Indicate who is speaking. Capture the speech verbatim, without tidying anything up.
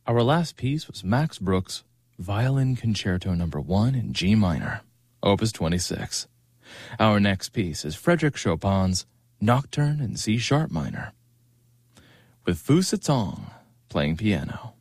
Speaker 1: Our last piece was Max Bruch's Violin Concerto Number one in G minor, Opus twenty-six. Our next piece is Frédéric Chopin's Nocturne in C sharp minor, with Fu Sitong playing piano.